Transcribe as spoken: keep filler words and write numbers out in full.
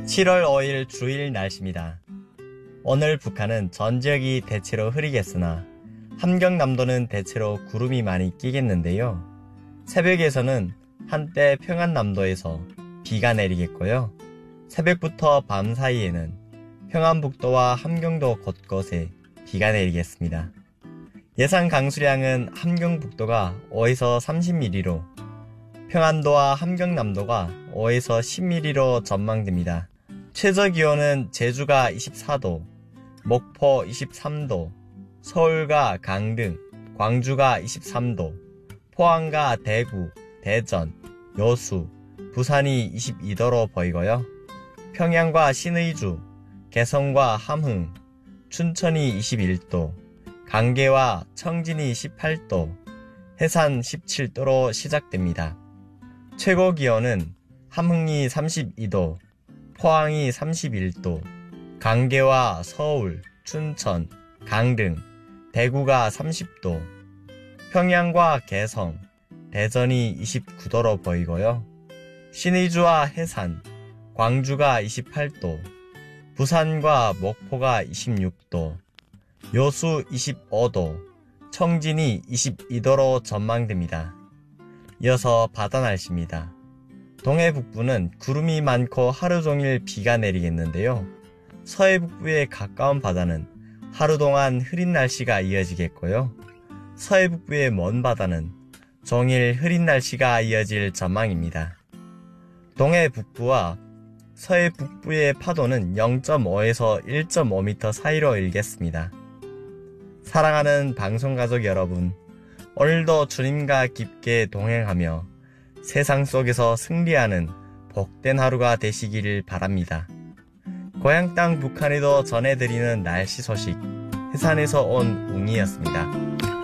칠월 오일 주일 날씨입니다. 오늘 북한은 전 지역이 대체로 흐리겠으나 함경남도는 대체로 구름이 많이 끼겠는데요. 새벽에서는 한때 평안남도에서 비가 내리겠고요. 새벽부터 밤 사이에는 평안북도와 함경도 곳곳에 비가 내리겠습니다. 예상 강수량은 함경북도가 오에서 삼십 밀리미터로 평안도와 함경남도가 오에서 십 밀리미터로 전망됩니다. 최저기온은 제주가 이십사 도, 목포 이십삼 도, 서울과 강릉, 광주가 이십삼 도, 포항과 대구, 대전, 여수, 부산이 이십이 도로 보이고요. 평양과 신의주, 개성과 함흥, 춘천이 이십일 도, 강계와 청진이 십팔 도, 해산 십칠 도로 시작됩니다. 최고기온은 함흥이 삼십이 도, 포항이 삼십일 도, 강계와 서울, 춘천, 강릉, 대구가 삼십 도, 평양과 개성, 대전이 이십구 도로 보이고요. 신의주와 해산, 광주가 이십팔 도, 부산과 목포가 이십육 도, 여수 이십오 도, 청진이 이십이 도로 전망됩니다. 이어서 바다 날씨입니다. 동해 북부는 구름이 많고 하루 종일 비가 내리겠는데요. 서해 북부에 가까운 바다는 하루 동안 흐린 날씨가 이어지겠고요. 서해 북부의 먼 바다는 종일 흐린 날씨가 이어질 전망입니다. 동해 북부와 서해 북부의 파도는 영 점 오에서 일 점 오 미터 사이로 일겠습니다. 사랑하는 방송가족 여러분, 오늘도 주님과 깊게 동행하며 세상 속에서 승리하는 복된 하루가 되시기를 바랍니다. 고향 땅 북한에도 전해드리는 날씨 소식, 해산에서 온 웅이었습니다.